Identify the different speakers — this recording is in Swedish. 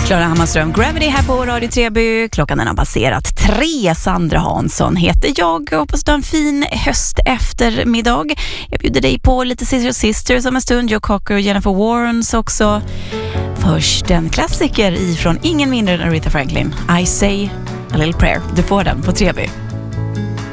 Speaker 1: Klara Hammarström, Gravity här på Radio Treby. Klockan har passerat 3. Sandra Hansson heter jag. Jag hoppas du har en fin höst eftermiddag. Jag bjuder dig på lite Sisters om en stund. Joe Cocker och Jennifer Warnes också. Först en klassiker ifrån ingen mindre än Aretha Franklin. I say a little prayer. Du får den på Treby.